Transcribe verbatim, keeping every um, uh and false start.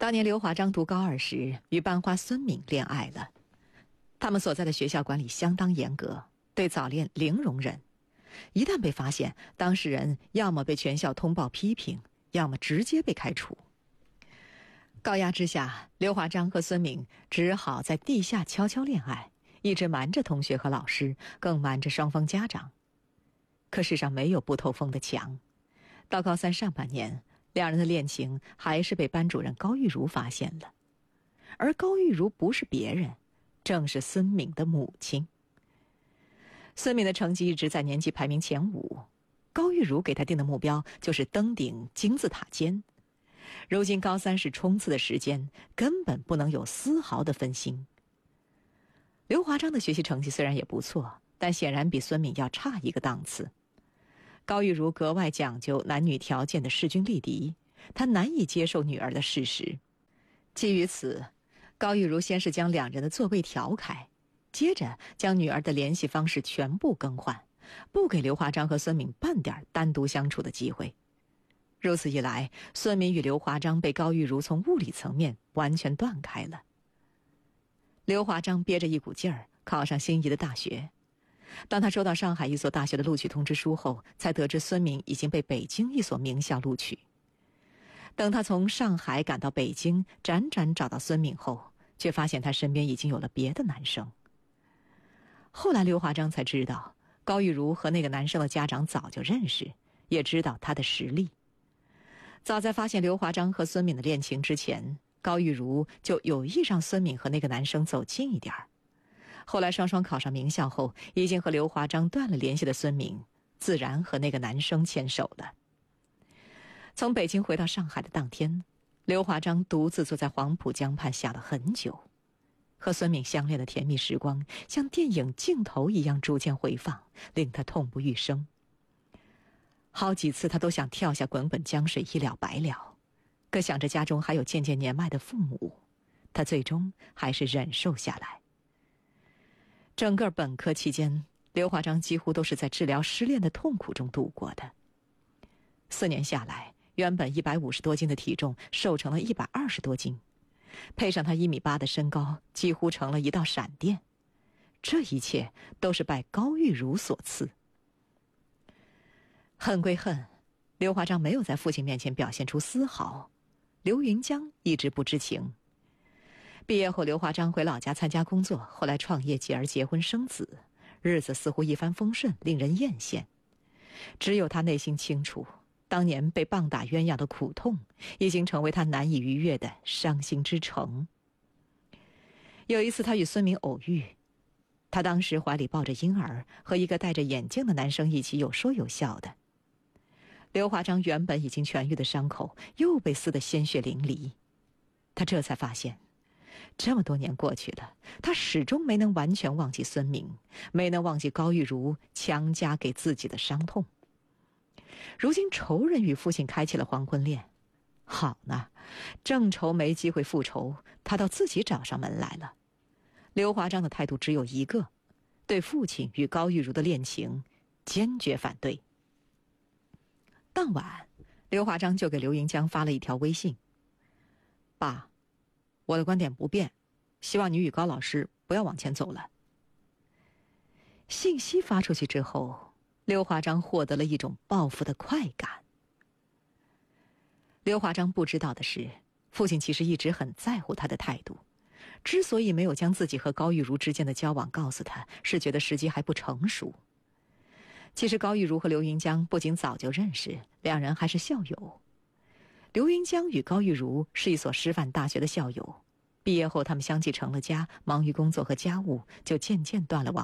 当年刘华章读高二时，与班花孙敏恋爱了。他们所在的学校管理相当严格，对早恋零容忍。一旦被发现，当事人要么被全校通报批评，要么直接被开除。高压之下，刘华章和孙敏只好在地下悄悄恋爱，一直瞒着同学和老师，更瞒着双方家长。可世上没有不透风的墙，到高三上半年，两人的恋情还是被班主任高玉茹发现了。而高玉茹不是别人，正是孙敏的母亲。孙敏的成绩一直在年级排名前五，高玉茹给她定的目标就是登顶金字塔尖。如今高三是冲刺的时间，根本不能有丝毫的分心。刘华章的学习成绩虽然也不错，但显然比孙敏要差一个档次。高玉茹格外讲究男女条件的势均力敌，她难以接受女儿的事实。基于此，高玉茹先是将两人的座位调开，接着将女儿的联系方式全部更换，不给刘华章和孙敏半点单独相处的机会。如此一来，孙敏与刘华章被高玉茹从物理层面完全断开了。刘华章憋着一股劲儿考上心仪的大学，当他收到上海一所大学的录取通知书后，才得知孙敏已经被北京一所名校录取。等他从上海赶到北京，辗转找到孙敏后，却发现他身边已经有了别的男生。后来刘华章才知道，高玉茹和那个男生的家长早就认识，也知道他的实力。早在发现刘华章和孙敏的恋情之前，高玉茹就有意让孙敏和那个男生走近一点儿。后来双双考上名校后，已经和刘华章断了联系的孙敏，自然和那个男生牵手了。从北京回到上海的当天，刘华章独自坐在黄浦江畔想了很久。和孙敏相恋的甜蜜时光，像电影镜头一样逐渐回放，令他痛不欲生。好几次他都想跳下滚滚江水一了百了，可想着家中还有渐渐年迈的父母，他最终还是忍受下来。整个本科期间，刘华章几乎都是在治疗失恋的痛苦中度过的。四年下来，原本一百五十多斤的体重瘦成了一百二十多斤，配上他一米八的身高，几乎成了一道闪电。这一切都是拜高玉茹所赐。恨归恨，刘华章没有在父亲面前表现出丝毫，刘云江一直不知情。毕业后，刘华章回老家参加工作，后来创业，继而结婚生子，日子似乎一帆风顺，令人艳羡。只有他内心清楚，当年被棒打鸳鸯的苦痛，已经成为他难以逾越的伤心之城。有一次他与孙敏偶遇，他当时怀里抱着婴儿，和一个戴着眼镜的男生一起有说有笑的。刘华章原本已经痊愈的伤口又被撕得鲜血淋漓，他这才发现，这么多年过去了，他始终没能完全忘记孙敏，没能忘记高玉茹强加给自己的伤痛。如今仇人与父亲开启了黄昏恋，好呢，正愁没机会复仇，他倒自己找上门来了。刘华章的态度只有一个，对父亲与高玉茹的恋情坚决反对。当晚，刘华章就给刘云江发了一条微信：爸，我的观点不变，希望你与高老师不要往前走了。信息发出去之后，刘华章获得了一种报复的快感。刘华章不知道的是，父亲其实一直很在乎他的态度，之所以没有将自己和高玉茹之间的交往告诉他，是觉得时机还不成熟。其实高玉茹和刘云江不仅早就认识，两人还是校友。刘云江与高玉茹是一所师范大学的校友，毕业后他们相继成了家，忙于工作和家务，就渐渐断了往